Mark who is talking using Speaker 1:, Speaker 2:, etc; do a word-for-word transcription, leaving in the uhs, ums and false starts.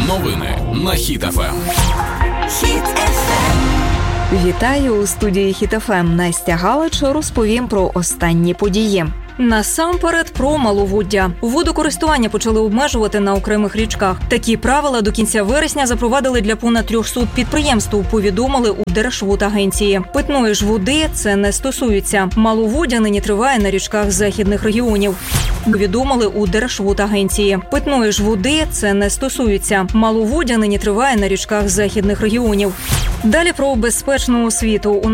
Speaker 1: Новини на Хіт еф ем.
Speaker 2: Хіт еф ем.
Speaker 3: Вітаю у студії Хіт еф ем. Настя Галич розповім про останні події. Насамперед про маловоддя. Водокористування почали обмежувати на окремих річках. Такі правила до кінця вересня запровадили для понад трьохсот підприємств, повідомили у Держводагенції. Питної ж води це не стосується. Маловоддя нині триває на річках західних регіонів. Повідомили у Держводагенції. Питної ж води це не стосується. Маловоддя нині триває на річках західних регіонів. Далі про безпечну освіту.